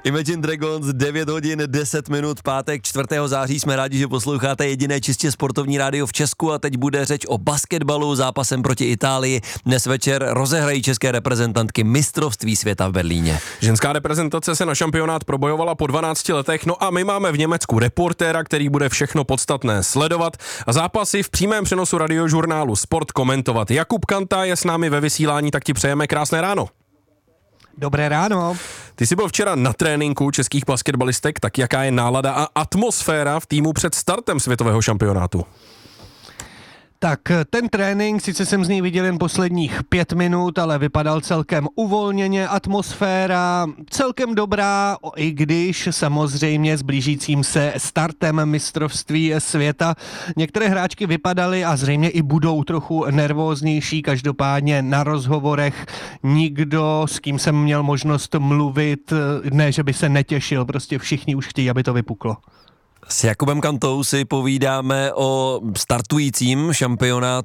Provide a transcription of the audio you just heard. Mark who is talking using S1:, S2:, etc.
S1: Imagine Dragons, 9 hodin 10 minut, pátek 4. září. Jsme rádi, že posloucháte jediné čistě sportovní rádio v Česku a teď bude řeč o basketbalu zápasem proti Itálii. Dnes večer rozehrají české reprezentantky mistrovství světa v Berlíně.
S2: Ženská reprezentace se na šampionát probojovala po 12 letech, no a my máme v Německu reportéra, který bude všechno podstatné sledovat a zápasy v přímém přenosu radiožurnálu Sport komentovat. Jakub Kanta je s námi ve vysílání, tak ti přejeme krásné ráno.
S3: Dobré ráno.
S2: Ty jsi byl včera na tréninku českých basketbalistek, tak jaká je nálada a atmosféra v týmu před startem světového šampionátu?
S3: Tak ten trénink, sice jsem z něj viděl jen posledních 5 minut, ale vypadal celkem uvolněně, atmosféra celkem dobrá, i když samozřejmě s blížícím se startem mistrovství světa některé hráčky vypadaly a zřejmě i budou trochu nervóznější, každopádně na rozhovorech nikdo, s kým jsem měl možnost mluvit, ne, že by se netěšil, prostě všichni už chtějí, aby to vypuklo.
S1: S Jakubem Kantou si povídáme o startujícím šampionátu